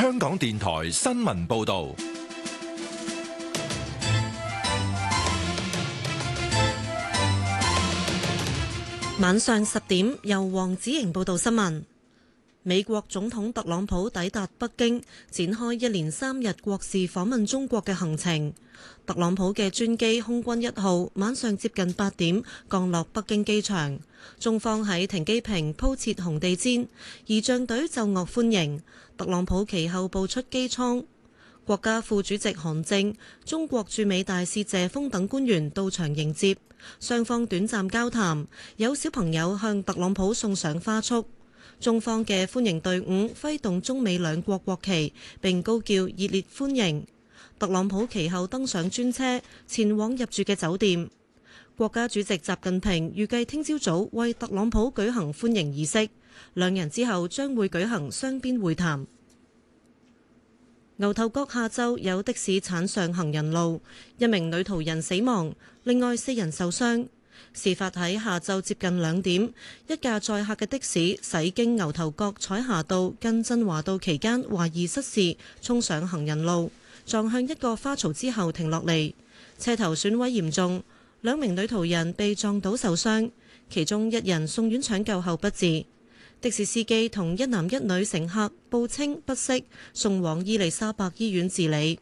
香港電台新聞報道。 晚上10點，由黃子瑩報道新聞。美國總統特朗普抵達北京，展開一連3日國事訪問中國嘅行程。特朗普嘅專機空軍1號晚上接近8點降落北京機場，中方喺停機坪鋪設紅地毯，儀仗隊奏樂歡迎。特朗普其後步出機艙，國家副主席韓正、中國駐美大使謝鋒等官員到場迎接，雙方短暫交談，有小朋友向特朗普送上花束。中方嘅歡迎隊伍揮動中美兩國國旗，並高叫熱烈歡迎。特朗普其後登上專車，前往入住嘅酒店。國家主席習近平預計聽朝早為特朗普舉行歡迎儀式，兩人之後將會舉行雙邊會談。牛頭角下晝有的士鏟上行人路，一名女途人死亡，另外4人受傷。事發喺下晝接近2點，一架載客嘅的士駛經牛頭角彩霞道近振華道期間，懷疑失事，衝上行人路，撞向一個花槽之後停落嚟，車頭損毀嚴重，2名女途人被撞倒受傷，其中1人送院搶救後不治。的士司機同1男1女乘客報稱不適，送往伊利沙伯醫院治理。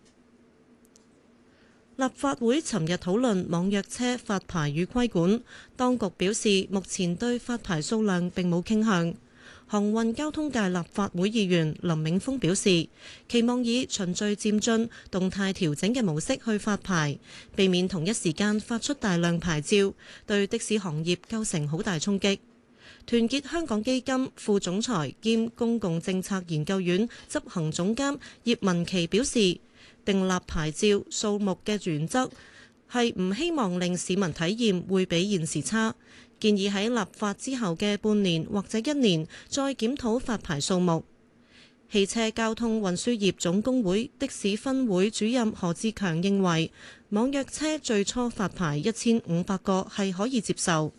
立法會尋日討論網約車發牌與規管，當局表示目前對發牌數量並冇傾向。航運交通界立法會議員林永峰表示，期望以循序漸進、動態調整嘅模式去發牌，避免同一時間發出大量牌照，對的士行業構成好大衝擊。團結香港基金副總裁兼公共政策研究院執行總監葉文琪表示，訂立牌照數目嘅原則係唔希望令市民體驗會比現時差，建議喺立法之後嘅半年或者1年再檢討發牌數目。汽車交通運輸業總工會的士分會主任何志強認為，網約車最初發牌1500個係可以接受。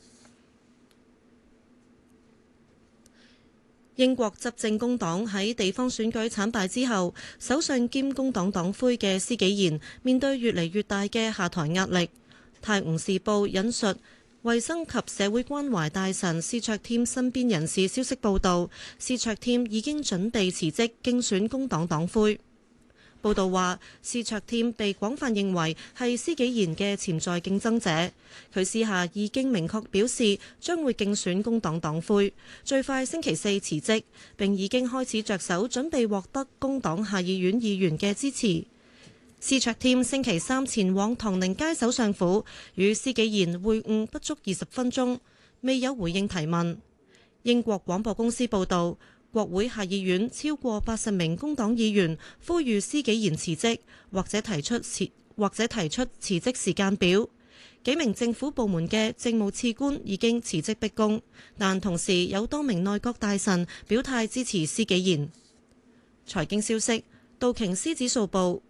英國執政工黨喺地方選舉慘敗之後，首相兼工黨黨魁嘅施紀賢面對越嚟越大嘅下台壓力。泰晤士報引述衛生及社會關懷大臣施卓添身邊人士消息報道，施卓添已經準備辭職競選工黨黨魁。報道話，施卓添被廣泛認為係施紀賢嘅潛在競爭者。佢私下已經明確表示將會競選工黨黨魁，最快星期4辭職，並已經開始着手準備獲得工黨下議院議員嘅支持。施卓添星期3前往唐寧街首相府與施紀賢會晤不足20分鐘，未有回應提問。英國廣播公司報導，國會下議院超過80名工黨議員呼籲施紀賢辭職，或者提出辭職時間表。幾名政府部門嘅政務次官已經辭職逼宮，但同時有多名內閣大臣表態支持施紀賢。財經消息，道瓊斯指數報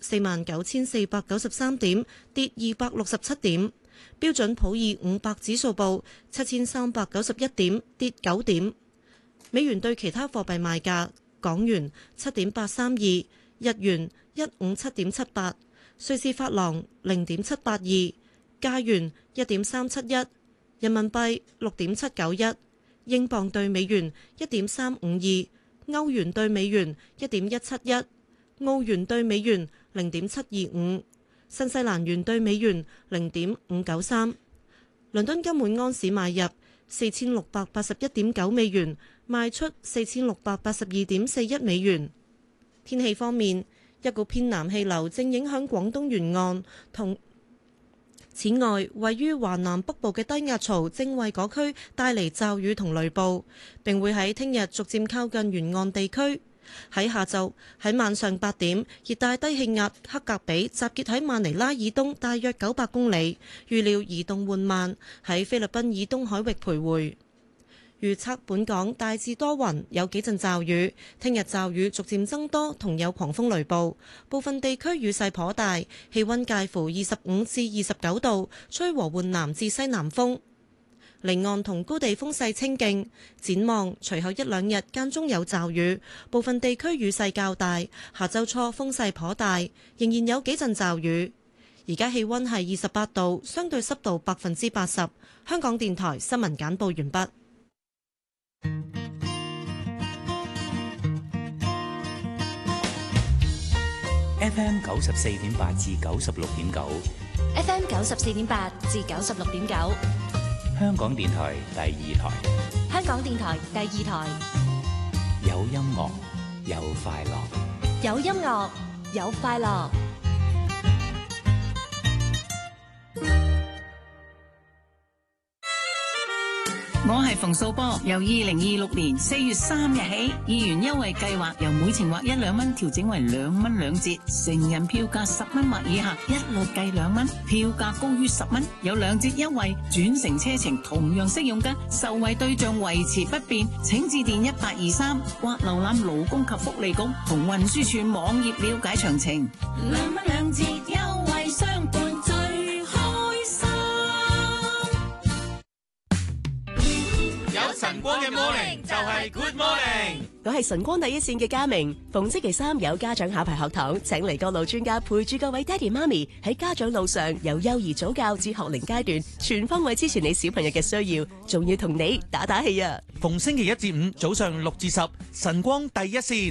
49,493點，跌267點；標準普爾500指數報7,391點，跌9點。美元對其他貨幣賣價：港元7.832，日元157.78，瑞士法郎0.782，加元1.371，人民幣6.791，英鎊對美元1.352，歐元對美元1.171，澳元對美元0.725，新西蘭元對美元0.593。倫敦金每安士買入4681.9美元，賣出4682.41美元。天氣方面，一股偏南氣流正影響廣東沿岸，此外，位於華南北部嘅低壓槽正為嗰區帶嚟驟雨同雷暴，並會喺聽日逐漸靠近沿岸地區。喺下晝，喺晚上8點，熱帶低氣壓克格比集結喺馬尼拉以東大約900公里，預料移動緩慢，喺菲律賓以東海域徘徊。預測本港大致多雲，有幾陣驟雨。聽日驟雨逐漸增多，同有狂風雷暴，部分地區雨勢頗大。氣溫介乎25至29度，吹和緩南至西南風。 離岸同高地風勢清勁。展望隨後一兩日間中有驟雨，部分地區雨勢較大。下週初風勢頗大，仍然有幾陣驟雨。而家氣溫係28度，相對濕度80%。香港電台新聞簡報完畢。 FM 94.8至96.9，FM 94.8至96.9， 香港電台第二台， 香港電台第二台， 有音樂，有快樂， 有音樂，有快樂。 我係馮素波，由2026年4月3日起，議員優惠計劃由每程劃1兩蚊調整為2蚊2折，成人票價10蚊或以下一律計2蚊，票價高於10蚊有2折優惠，轉乘車程同樣適用㗎，受惠對象維持不變，請致電1823或瀏覽勞工及福利局同運輸署網頁了解詳情。2蚊2折優惠相伴最開心。 有晨光嘅 morning 就係 good morning。 我係晨光第一線嘅嘉明，逢星期三有家長考牌學堂，請嚟各路專家陪住各位爹哋媽咪喺家長路上，由幼兒早教至學齡階段，全方位支持你小朋友嘅需要，仲要同你打打氣啊！ 逢星期一至五早上6至10，晨光第一線。